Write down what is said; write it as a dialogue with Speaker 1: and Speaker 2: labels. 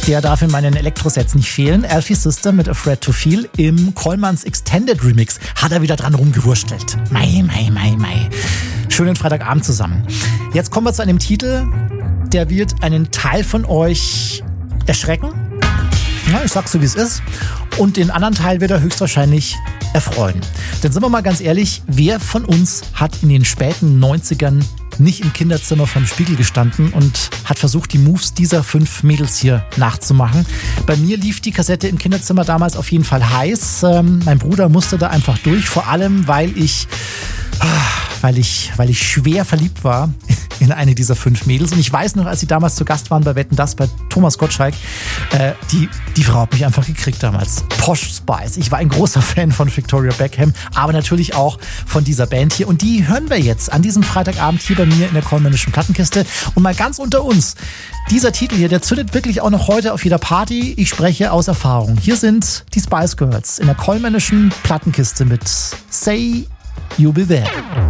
Speaker 1: der darf in meinen Elektrosets nicht fehlen. Alfie Sister mit Afraid to Feel im Kollmanns Extended Remix hat er wieder dran rumgewurstelt. Mei. Schönen Freitagabend zusammen. Jetzt kommen wir zu einem Titel, der wird einen Teil von euch erschrecken. Ja, ich sag's so, wie es ist. Und den anderen Teil wird er höchstwahrscheinlich erfreuen. Denn sind wir mal ganz ehrlich, wer von uns hat in den späten 90ern nicht im Kinderzimmer vom Spiegel gestanden und hat versucht, die Moves dieser 5 Mädels hier nachzumachen? Bei mir lief die Kassette im Kinderzimmer damals auf jeden Fall heiß. Mein Bruder musste da einfach durch, vor allem, weil ich schwer verliebt war in eine dieser 5 Mädels. Und ich weiß noch, als sie damals zu Gast waren bei Wetten, dass bei Thomas Gottschalk, die Frau hat mich einfach gekriegt damals. Posh Spice. Ich war ein großer Fan von Victoria Beckham, aber natürlich auch von dieser Band hier. Und die hören wir jetzt an diesem Freitagabend hier bei mir in der Kollmännischen Plattenkiste. Und mal ganz unter uns, dieser Titel hier, der zündet wirklich auch noch heute auf jeder Party. Ich spreche aus Erfahrung. Hier sind die Spice Girls in der Kollmännischen Plattenkiste mit Say You Be There.